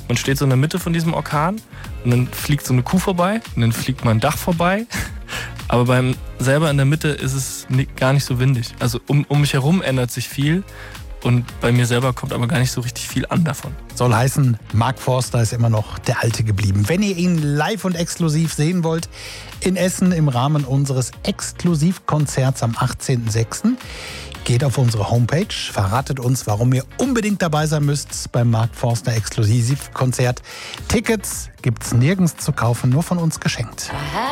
man steht so in der Mitte von diesem Orkan und dann fliegt so eine Kuh vorbei und dann fliegt mal ein Dach vorbei. Aber beim selber in der Mitte ist es gar nicht so windig. Also um mich herum ändert sich viel und bei mir selber kommt aber gar nicht so richtig viel an davon. Soll heißen, Mark Forster ist immer noch der Alte geblieben. Wenn ihr ihn live und exklusiv sehen wollt, in Essen im Rahmen unseres Exklusivkonzerts am 18.06., geht auf unsere Homepage, verratet uns, warum ihr unbedingt dabei sein müsst beim Mark Forster Exklusivkonzert. Tickets gibt's nirgends zu kaufen, nur von uns geschenkt.